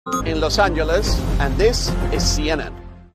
in Los Angeles, and this is CNN.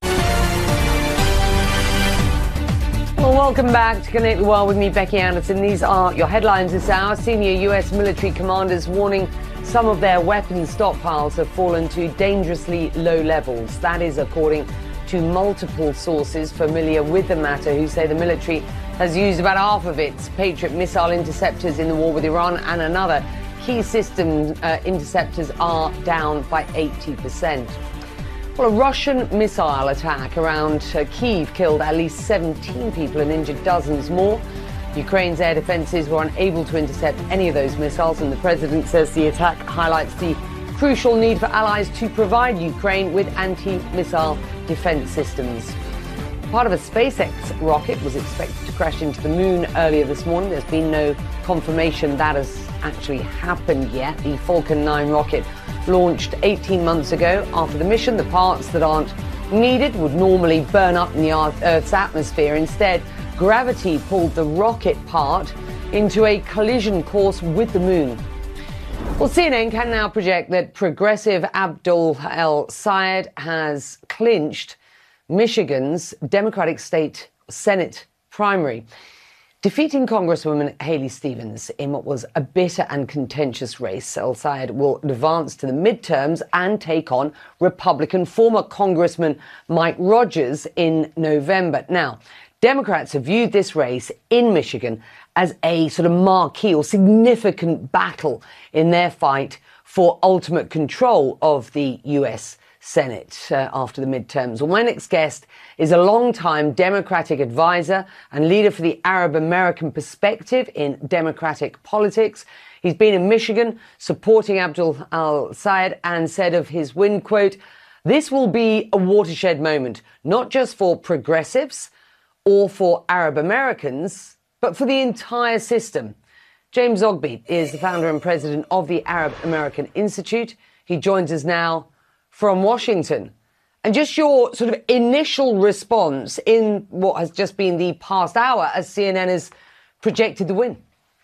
Well, welcome back to Connect the World with me, Becky Anderson. These are your headlines this hour. Senior U.S. military commanders warning some of their weapons stockpiles have fallen to dangerously low levels. That is according to multiple sources familiar with the matter who say the military has used about half of its Patriot missile interceptors in the war with Iran, and another key system interceptors are down by 80%. Well, a Russian missile attack around Kyiv killed at least 17 people and injured dozens more. Ukraine's air defences were unable to intercept any of those missiles, and the president says the attack highlights the crucial need for allies to provide Ukraine with anti-missile defence systems. Part of a SpaceX rocket was expected to crash into the moon earlier this morning. There's been no confirmation that has actually happened yet. The Falcon 9 rocket launched 18 months ago. After the mission, the parts that aren't needed would normally burn up in the Earth's atmosphere. Instead, gravity pulled the rocket part into a collision course with the moon. Well, CNN can now project that progressive Abdul El-Sayed has clinched Michigan's Democratic State Senate primary, defeating Congresswoman Haley Stevens in what was a bitter and contentious race. El-Sayed will advance to the midterms and take on Republican former Congressman Mike Rogers in November. Now, Democrats have viewed this race in Michigan as a sort of marquee or significant battle in their fight for ultimate control of the U.S. Senate after the midterms. Well, my next guest is a long-time Democratic advisor and leader for the Arab American Perspective in Democratic politics. He's been in Michigan supporting Abdul El-Sayed and said of his win, quote, "This will be a watershed moment, not just for progressives or for Arab Americans, but for the entire system." James Zogby is the founder and president of the Arab American Institute. He joins us now from Washington. And just your sort of initial response in what has just been the past hour as CNN has projected the win.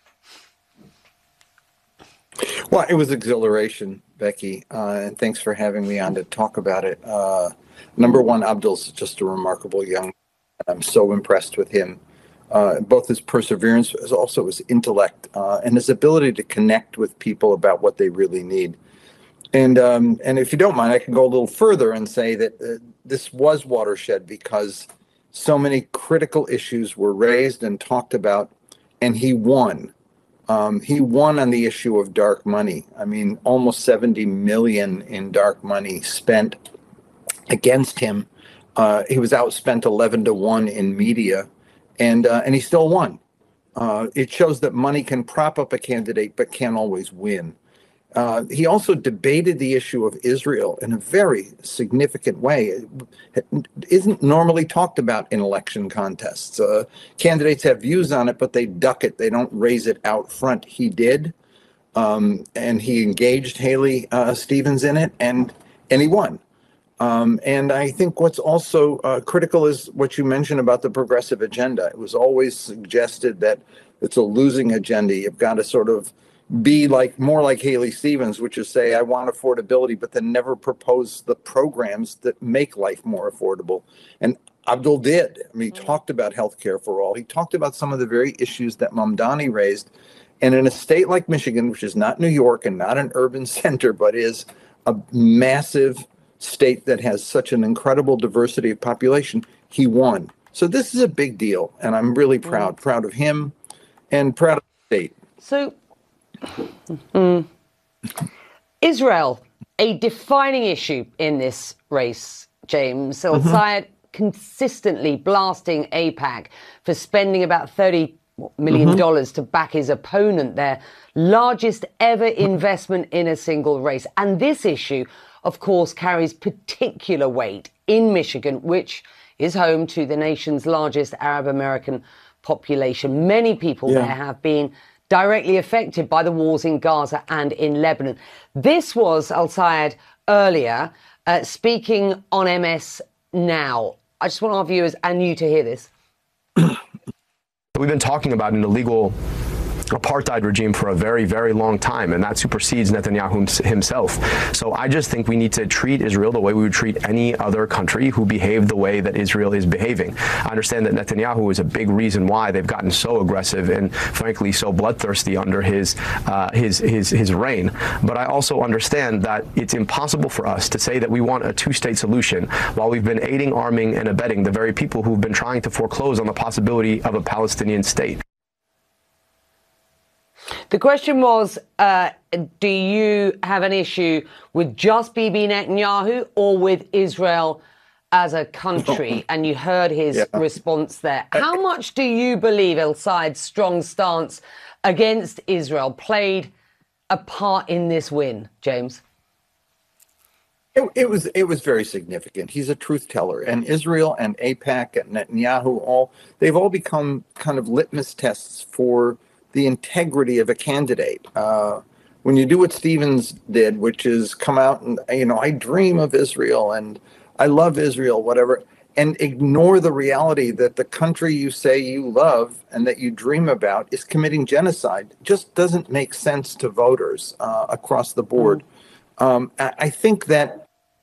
Well, it was exhilaration, Becky, and thanks for having me on to talk about it. Number one, Abdul's just a remarkable young man. I'm so impressed with him, both his perseverance as also his intellect and his ability to connect with people about what they really need. And if you don't mind, I can go a little further and say that this was watershed because so many critical issues were raised and talked about, and he won. He won on the issue of dark money. I mean, almost 70 million in dark money spent against him. He was outspent 11-1 in media, and he still won. It shows that money can prop up a candidate, but can't always win. He also debated the issue of Israel in a very significant way. It isn't normally talked about in election contests. Candidates have views on it, but they duck it. They don't raise it out front. He did, and he engaged Haley Stevens in it, and he won. And I think what's also critical is what you mentioned about the progressive agenda. It was always suggested that it's a losing agenda. You've got to sort of be more like Haley Stevens, which is say, I want affordability, but then never propose the programs that make life more affordable. And Abdul did. I mean, he talked about healthcare for all. He talked about some of the very issues that Mamdani raised. And in a state like Michigan, which is not New York and not an urban center, but is a massive state that has such an incredible diversity of population, he won. So this is a big deal. And I'm really proud of him and proud of the state. So Israel, a defining issue in this race, James. El-Sayed consistently blasting AIPAC for spending about $30 million to back his opponent, their largest ever investment in a single race. And this issue, of course, carries particular weight in Michigan, which is home to the nation's largest Arab American population. Many people there have been directly affected by the wars in Gaza and in Lebanon. This was El-Sayed earlier speaking on MS Now. I just want our viewers and you to hear this. We've been talking about an illegal apartheid regime for a very, very long time, and that supersedes Netanyahu himself. So I just think we need to treat Israel the way we would treat any other country who behaved the way that Israel is behaving. I understand that Netanyahu is a big reason why they've gotten so aggressive and, frankly, so bloodthirsty under his reign. But I also understand that it's impossible for us to say that we want a two-state solution while we've been aiding, arming, and abetting the very people who've been trying to foreclose on the possibility of a Palestinian state. The question was, do you have an issue with just Bibi Netanyahu or with Israel as a country? And you heard his response there. How much do you believe El-Sayed's strong stance against Israel played a part in this win, James? It was very significant. He's a truth teller, and Israel and AIPAC and Netanyahu they've all become kind of litmus tests for the integrity of a candidate. When you do what Stevens did, which is come out and, I dream of Israel and I love Israel, whatever, and ignore the reality that the country you say you love and that you dream about is committing genocide, just doesn't make sense to voters across the board. I think that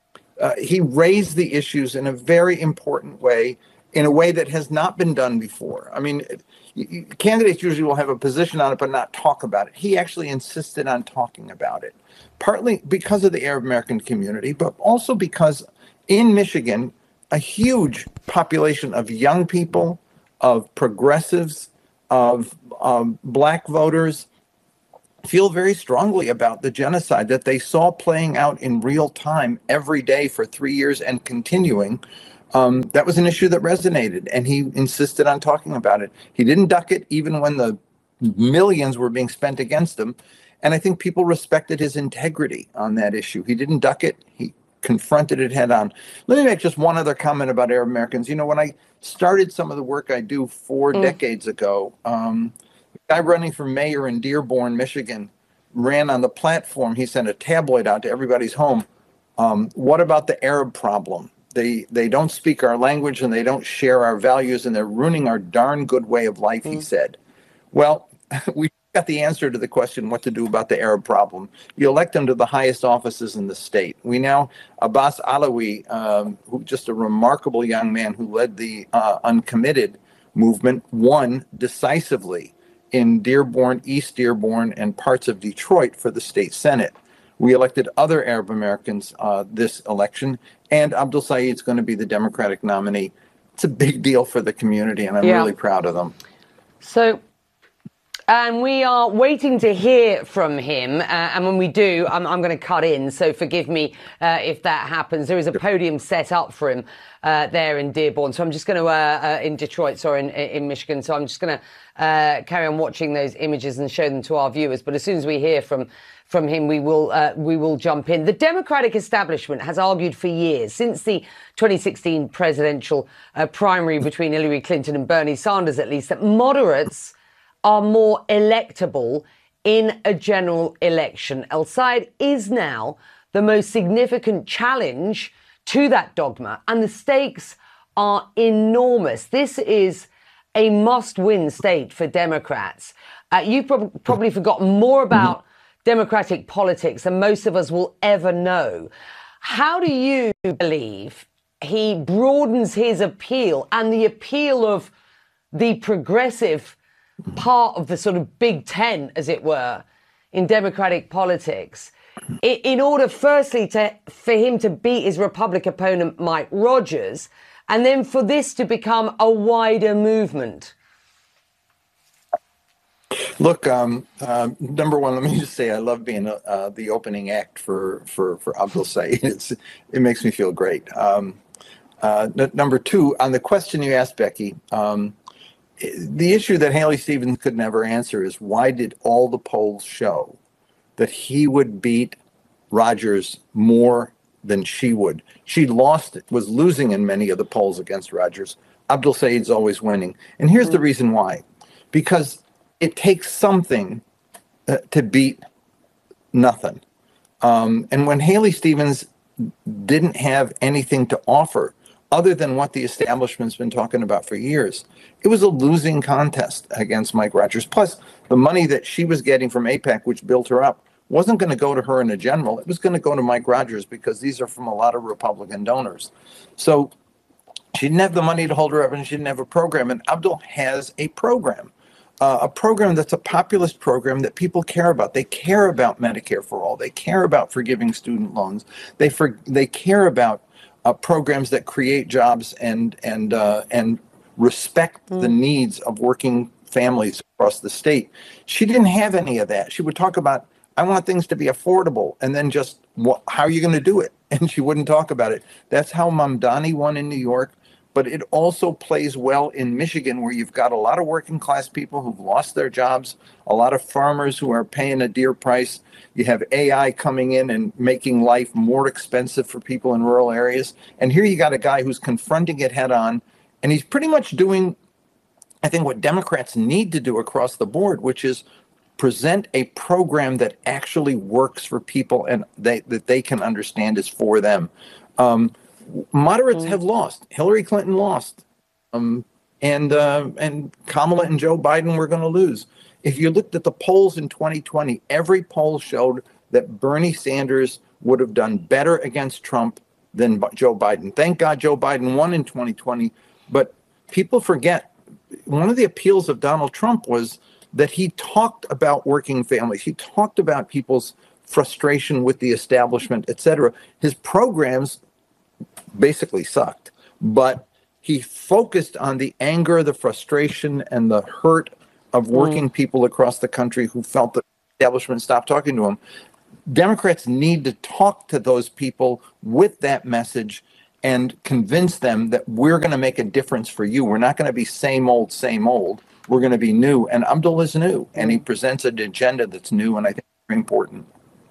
he raised the issues in a very important way, in a way that has not been done before. I mean, candidates usually will have a position on it, but not talk about it. He actually insisted on talking about it, partly because of the Arab American community, but also because in Michigan, a huge population of young people, of progressives, of black voters feel very strongly about the genocide that they saw playing out in real time every day for 3 years and continuing. That was an issue that resonated, and he insisted on talking about it. He didn't duck it, even when the millions were being spent against him. And I think people respected his integrity on that issue. He didn't duck it. He confronted it head on. Let me make just one other comment about Arab Americans. When I started some of the work I do 4 decades ago, the guy running for mayor in Dearborn, Michigan, ran on the platform. He sent a tabloid out to everybody's home. What about the Arab problem? They don't speak our language and they don't share our values and they're ruining our darn good way of life, he said. Well, we got the answer to the question what to do about the Arab problem. You elect them to the highest offices in the state. We now, Abbas Alawi, who just a remarkable young man who led the uncommitted movement, won decisively in Dearborn, East Dearborn, and parts of Detroit for the state Senate. We elected other Arab Americans this election, and Abdul Sayed's going to be the Democratic nominee. It's a big deal for the community, and I'm really proud of them. So, and we are waiting to hear from him, and when we do, I'm going to cut in, so forgive me if that happens. There is a podium set up for him there in Dearborn, so I'm just going to, in Detroit, sorry, in Michigan, so I'm just going to carry on watching those images and show them to our viewers, but as soon as we hear from him, we will jump in. The Democratic establishment has argued for years, since the 2016 presidential primary between Hillary Clinton and Bernie Sanders, at least, that moderates are more electable in a general election. El-Sayed is now the most significant challenge to that dogma, and the stakes are enormous. This is a must-win state for Democrats. You've probably forgotten more about Democratic politics than most of us will ever know. How do you believe he broadens his appeal and the appeal of the progressive part of the sort of Big Ten, as it were, in Democratic politics, in order, firstly, for him to beat his Republican opponent, Mike Rogers, and then for this to become a wider movement? Look, number one, let me just say I love being the opening act for Abdul Sayed. It makes me feel great. Number two, on the question you asked, Becky, the issue that Haley Stevens could never answer is why did all the polls show that he would beat Rogers more than she would? She was losing in many of the polls against Rogers. Abdul Sayed's always winning. And here's the reason why. Because it takes something to beat nothing. And when Haley Stevens didn't have anything to offer other than what the establishment's been talking about for years. It was a losing contest against Mike Rogers. Plus, the money that she was getting from AIPAC, which built her up, wasn't going to go to her in a general. It was going to go to Mike Rogers because these are from a lot of Republican donors. So she didn't have the money to hold her up, and she didn't have a program. And Abdul has a program that's a populist program that people care about. They care about Medicare for all. They care about forgiving student loans. They care about programs that create jobs and respect the needs of working families across the state. She didn't have any of that. She would talk about, I want things to be affordable, and then just, how are you going to do it? And she wouldn't talk about it. That's how Mamdani won in New York. But it also plays well in Michigan, where you've got a lot of working class people who've lost their jobs, a lot of farmers who are paying a dear price. You have AI coming in and making life more expensive for people in rural areas. And here you got a guy who's confronting it head on, and he's pretty much doing, I think, what Democrats need to do across the board, which is present a program that actually works for people and that they can understand is for them. Moderates have lost. Hillary Clinton lost, and Kamala and Joe Biden were going to lose. If you looked at the polls in 2020, every poll showed that Bernie Sanders would have done better against Trump than Joe Biden. Thank God Joe Biden won in 2020, but people forget, one of the appeals of Donald Trump was that he talked about working families. He talked about people's frustration with the establishment, et cetera. His programs basically sucked, but he focused on the anger, the frustration, and the hurt of working people across the country who felt the establishment stopped talking to them. Democrats need to talk to those people with that message and convince them that we're going to make a difference for you. We're not going to be same old, same old. We're going to be new. And Abdul is new, and he presents an agenda that's new, and I think it's very important.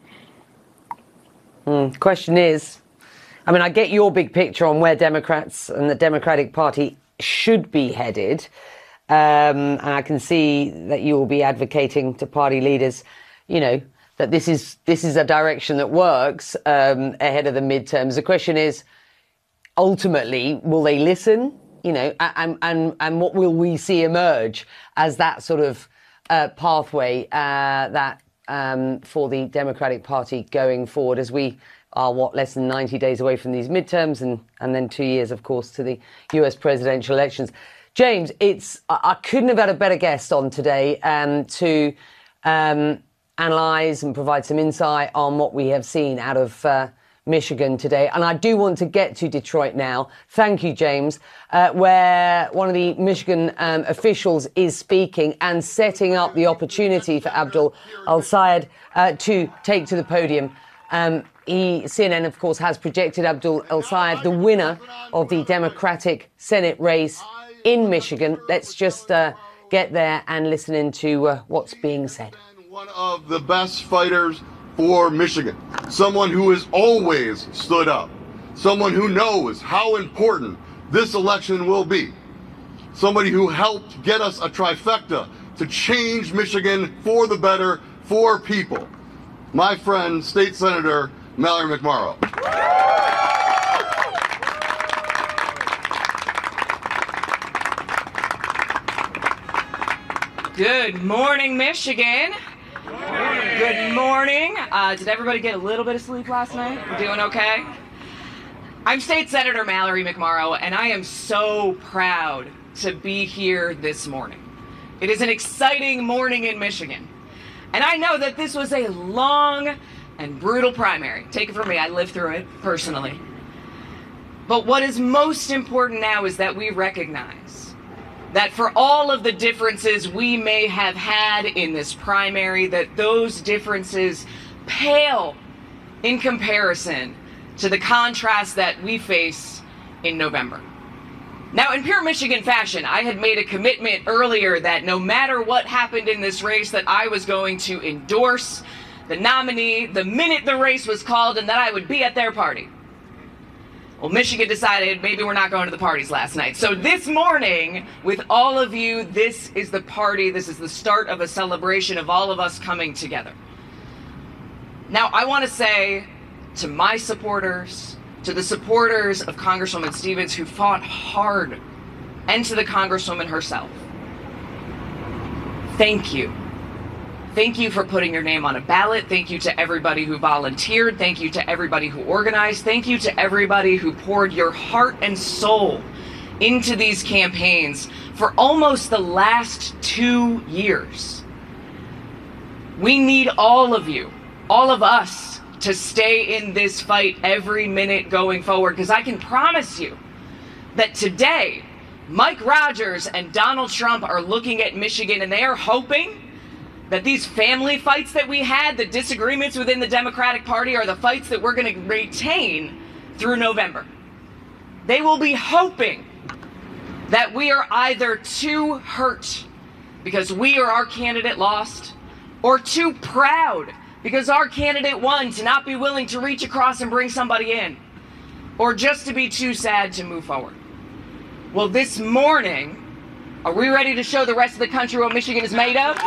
Question is, I mean, I get your big picture on where Democrats and the Democratic Party should be headed. And I can see that you will be advocating to party leaders, you know, that this is a direction that works ahead of the midterms. The question is, ultimately, will they listen? You know, and what will we see emerge as that sort of pathway for the Democratic Party going forward, as we are, less than 90 days away from these midterms and then 2 years, of course, to the US presidential elections. James, I couldn't have had a better guest on today to analyse and provide some insight on what we have seen out of Michigan today. And I do want to get to Detroit now. Thank you, James, where one of the Michigan officials is speaking and setting up the opportunity for Abdul El-Sayed to take to the podium. CNN, of course, has projected Abdul El-Sayed the winner of the Democratic Senate race in Michigan. Let's just get there and listen into what's being said. One of the best fighters for Michigan, someone who has always stood up, someone who knows how important this election will be, somebody who helped get us a trifecta to change Michigan for the better, for people. My friend, State Senator Mallory McMorrow. Good morning, Michigan. Good morning. Did everybody get a little bit of sleep last night? We're doing okay? I'm State Senator Mallory McMorrow, and I am so proud to be here this morning. It is an exciting morning in Michigan. And I know that this was a long and brutal primary. Take it from me, I lived through it personally. But what is most important now is that we recognize that for all of the differences we may have had in this primary, that those differences pale in comparison to the contrast that we face in November. Now, in pure Michigan fashion, I had made a commitment earlier that no matter what happened in this race, that I was going to endorse the nominee the minute the race was called, and that I would be at their party. Well, Michigan decided maybe we're not going to the parties last night. So this morning, with all of you, this is the party. This is the start of a celebration of all of us coming together. Now, I want to say to my supporters, to the supporters of Congresswoman Stevens who fought hard, and to the Congresswoman herself, thank you. Thank you for putting your name on a ballot. Thank you to everybody who volunteered. Thank you to everybody who organized. Thank you to everybody who poured your heart and soul into these campaigns for almost the last 2 years. We need all of you, all of us, to stay in this fight every minute going forward, because I can promise you that today, Mike Rogers and Donald Trump are looking at Michigan and they are hoping that these family fights that we had, the disagreements within the Democratic Party, are the fights that we're going to retain through November. They will be hoping that we are either too hurt because we or our candidate lost, or too proud because our candidate won to not be willing to reach across and bring somebody in, or just to be too sad to move forward. Well, this morning, are we ready to show the rest of the country what Michigan is made of?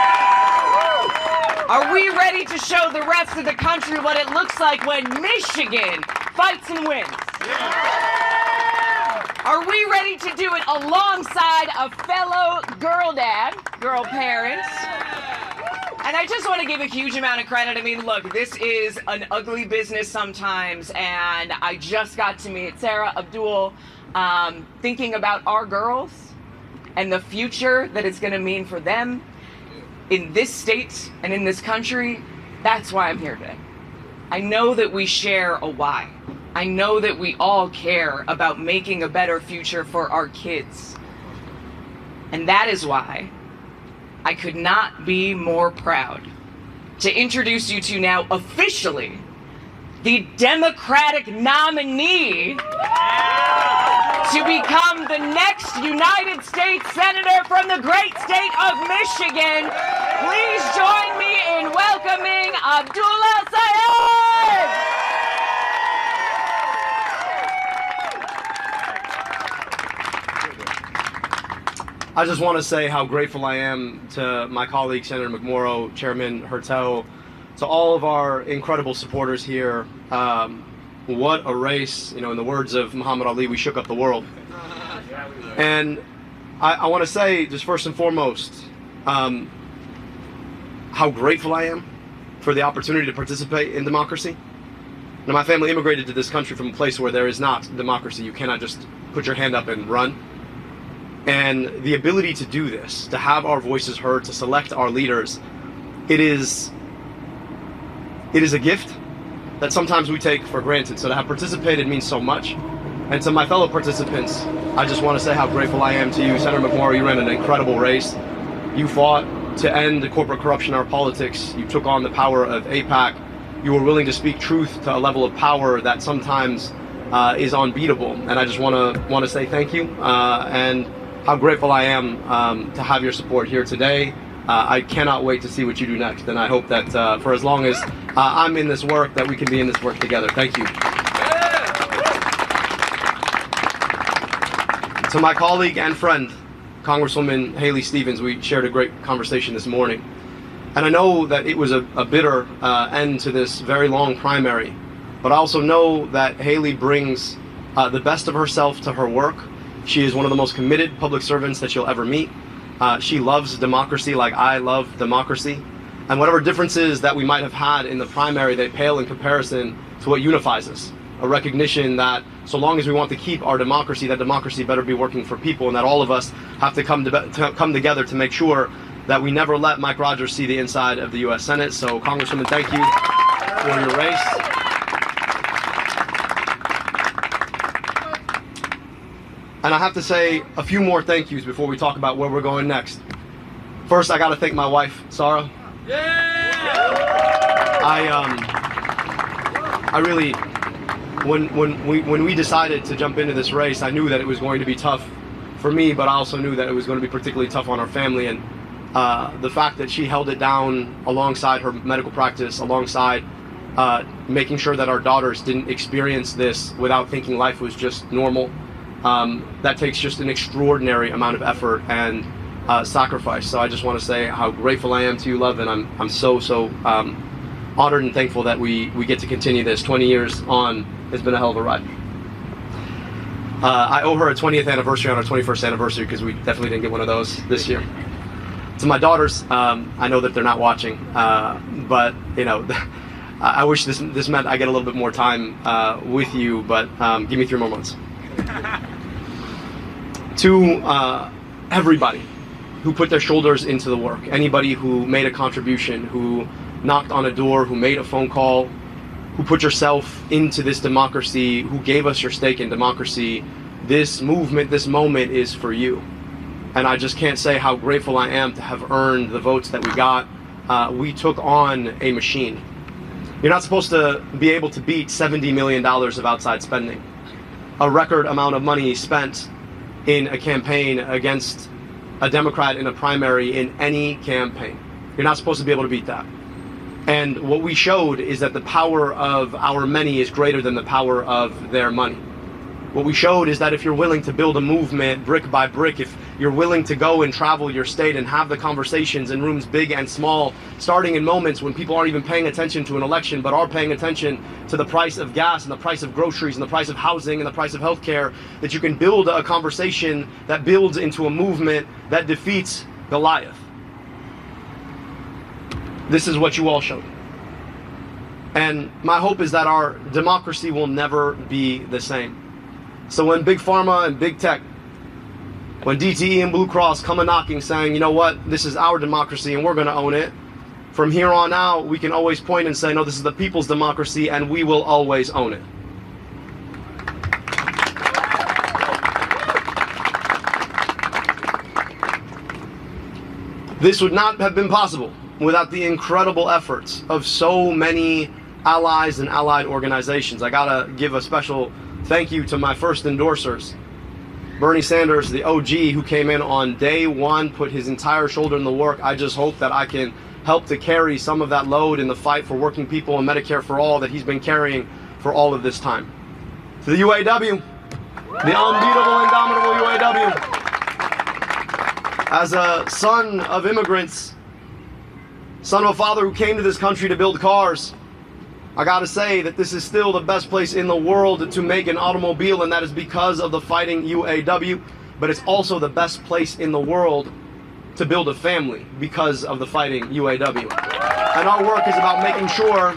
Are we ready to show the rest of the country what it looks like when Michigan fights and wins? Are we ready to do it alongside a fellow girl parents? And I just want to give a huge amount of credit. I mean, look, this is an ugly business sometimes, and I just got to meet Sarah Abdul, thinking about our girls and the future that it's going to mean for them in this state and in this country. That's why I'm here today. I know that we share a why. I know that we all care about making a better future for our kids. And that is why I could not be more proud to introduce you to now officially the Democratic nominee to become the next United States Senator from the great state of Michigan. Please join me in welcoming Abdullah Syed. I just want to say how grateful I am to my colleague, Senator McMorrow, Chairman Hertel, to all of our incredible supporters here. What a race. You know, in the words of Muhammad Ali, we shook up the world. And I want to say, just first and foremost, how grateful I am for the opportunity to participate in democracy. Now, my family immigrated to this country from a place where there is not democracy. You cannot just put your hand up and run. And the ability to do this, to have our voices heard, to select our leaders, it is a gift that sometimes we take for granted. So to have participated means so much. And to my fellow participants, I just want to say how grateful I am to you. Senator McMorrow, you ran an incredible race. You fought to end the corporate corruption in our politics. You took on the power of AIPAC. You were willing to speak truth to a level of power that sometimes is unbeatable. And I just want to say thank you and how grateful I am to have your support here today. I cannot wait to see what you do next, and I hope that for as long as I'm in this work, that we can be in this work together. Thank you. To my colleague and friend, Congresswoman Haley Stevens, we shared a great conversation this morning. And I know that it was a bitter end to this very long primary, but I also know that Haley brings the best of herself to her work. She is one of the most committed public servants that you'll ever meet. She loves democracy like I love democracy. And whatever differences that we might have had in the primary, they pale in comparison to what unifies us. A recognition that so long as we want to keep our democracy, that democracy better be working for people, and that all of us have to come together to make sure that we never let Mike Rogers see the inside of the U.S. Senate. So, Congresswoman, thank you for your race. And I have to say a few more thank yous before we talk about where we're going next. First, I got to thank my wife, Sarah. I really, when we decided to jump into this race, I knew that it was going to be tough for me, but I also knew that it was going to be particularly tough on our family. And the fact that she held it down alongside her medical practice, alongside making sure that our daughters didn't experience this without thinking life was just normal. That takes just an extraordinary amount of effort and sacrifice. So I just want to say how grateful I am to you, love, and I'm so honored and thankful that we get to continue this. 20 years on has been a hell of a ride. I owe her a 20th anniversary on our 21st anniversary because we definitely didn't get one of those this year. To my daughters, I know that they're not watching, but you know, I wish this meant I get a little bit more time with you, but give me 3 more months. To everybody who put their shoulders into the work, anybody who made a contribution, who knocked on a door, who made a phone call, who put yourself into this democracy, who gave us your stake in democracy, this movement, this moment is for you. And I just can't say how grateful I am to have earned the votes that we got. We took on a machine. You're not supposed to be able to beat $70 million of outside spending. A record amount of money spent in a campaign against a Democrat in a primary in any campaign. You're not supposed to be able to beat that. And what we showed is that the power of our many is greater than the power of their money. What we showed is that if you're willing to build a movement brick by brick, if you're willing to go and travel your state and have the conversations in rooms big and small, starting in moments when people aren't even paying attention to an election, but are paying attention to the price of gas and the price of groceries and the price of housing and the price of healthcare, that you can build a conversation that builds into a movement that defeats Goliath. This is what you all showed. And my hope is that our democracy will never be the same. So when Big Pharma and Big Tech, when DTE and Blue Cross come a knocking saying, you know what, this is our democracy and we're going to own it, from here on out, we can always point and say, no, this is the people's democracy and we will always own it. This would not have been possible without the incredible efforts of so many allies and allied organizations. I gotta give a special thank you to my first endorsers. Bernie Sanders, the OG, who came in on day one, put his entire shoulder in the work. I just hope that I can help to carry some of that load in the fight for working people and Medicare for all that he's been carrying for all of this time. To the UAW, the unbeatable, indomitable UAW. As a son of immigrants, son of a father who came to this country to build cars, I gotta say that this is still the best place in the world to make an automobile, and that is because of the fighting UAW, but it's also the best place in the world to build a family because of the fighting UAW. And our work is about making sure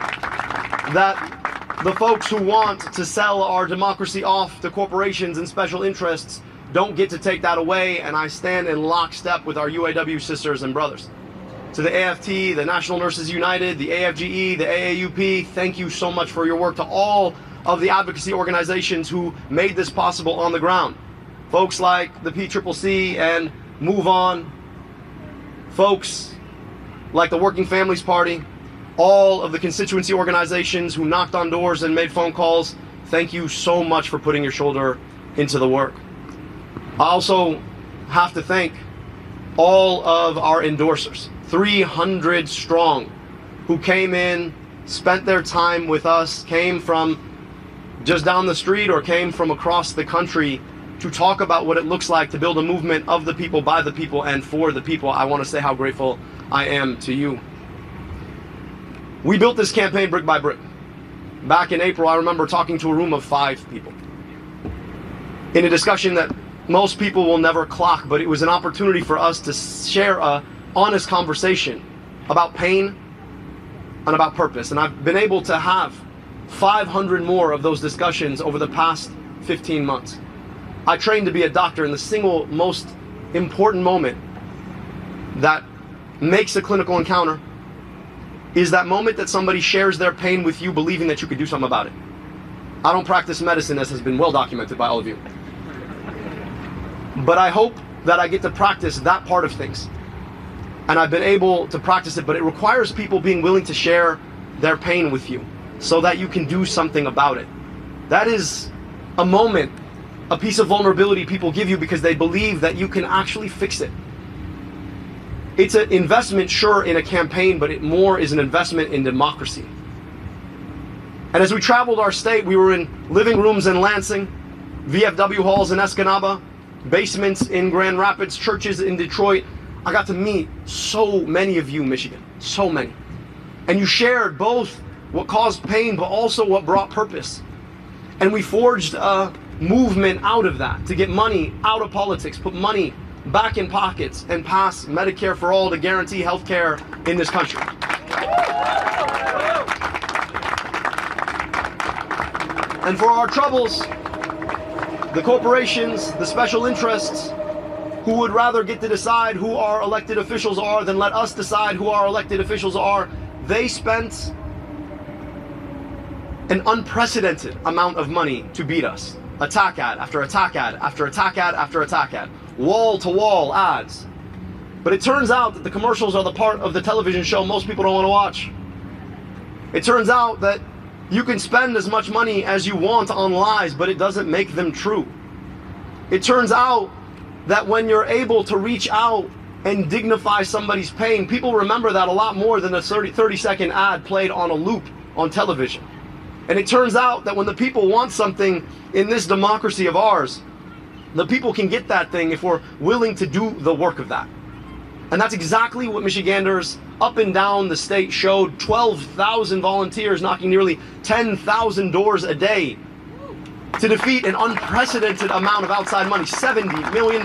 that the folks who want to sell our democracy off to corporations and special interests don't get to take that away, and I stand in lockstep with our UAW sisters and brothers. To the AFT, the National Nurses United, the AFGE, the AAUP, thank you so much for your work. To all of the advocacy organizations who made this possible on the ground. Folks like the PCCC and Move On, folks like the Working Families Party, all of the constituency organizations who knocked on doors and made phone calls, thank you so much for putting your shoulder into the work. I also have to thank all of our endorsers, 300 strong, who came in, spent their time with us, came from just down the street or came from across the country to talk about what it looks like to build a movement of the people, by the people, and for the people. I want to say how grateful I am to you. We built this campaign brick by brick. Back in April, I remember talking to a room of 5 people in a discussion that most people will never clock, but it was an opportunity for us to share a honest conversation about pain and about purpose. And I've been able to have 500 more of those discussions over the past 15 months. I trained to be a doctor, and the single most important moment that makes a clinical encounter is that moment that somebody shares their pain with you, believing that you could do something about it. I don't practice medicine, as has been well documented by all of you. But I hope that I get to practice that part of things. And I've been able to practice it, but it requires people being willing to share their pain with you so that you can do something about it. That is a moment, a piece of vulnerability people give you because they believe that you can actually fix it. It's an investment, sure, in a campaign, but it more is an investment in democracy. And as we traveled our state, we were in living rooms in Lansing, VFW halls in Escanaba, basements in Grand Rapids, churches in Detroit. I got to meet so many of you, Michigan, so many. And you shared both what caused pain, but also what brought purpose. And we forged a movement out of that to get money out of politics, put money back in pockets, and pass Medicare for all to guarantee health care in this country. And for our troubles, the corporations, the special interests, who would rather get to decide who our elected officials are than let us decide who our elected officials are, they spent an unprecedented amount of money to beat us. Attack ad after attack ad after attack ad after attack ad. Wall-to-wall ads. But it turns out that the commercials are the part of the television show most people don't want to watch. It turns out that you can spend as much money as you want on lies, but it doesn't make them true. It turns out that when you're able to reach out and dignify somebody's pain, people remember that a lot more than a 30-second ad played on a loop on television. And it turns out that when the people want something in this democracy of ours, the people can get that thing if we're willing to do the work of that. And that's exactly what Michiganders up and down the state showed. 12,000 volunteers knocking nearly 10,000 doors a day to defeat an unprecedented amount of outside money, $70 million.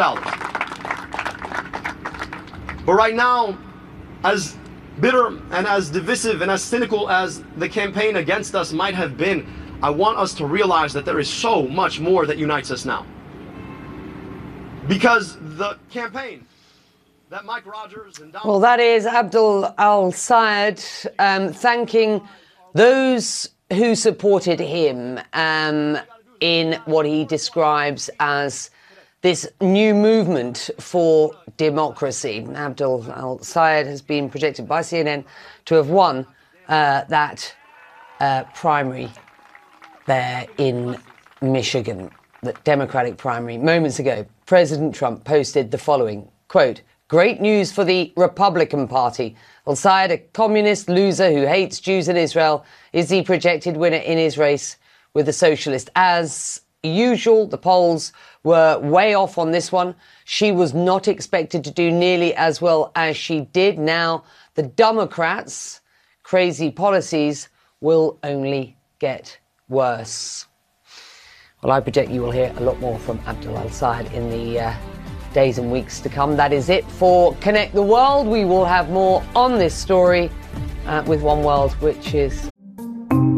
But right now, as bitter and as divisive and as cynical as the campaign against us might have been, I want us to realize that there is so much more that unites us now. Because the campaign that Mike Rogers and Well, that is Abdul Al-Sayed thanking those who supported him in what he describes as this new movement for democracy. Abdul Al-Sayed has been projected by CNN to have won that primary there in Michigan, the Democratic primary. Moments ago, President Trump posted the following, quote, "Great news for the Republican Party. Al-Sayed, a communist loser who hates Jews and Israel, is the projected winner in his race with the socialist." As usual, the polls were way off on this one. She was not expected to do nearly as well as she did. Now, the Democrats' crazy policies will only get worse. Well, I project you will hear a lot more from Abdul Al-Sayed in the days and weeks to come. That is it for Connect the World. We will have more on this story with One World, which is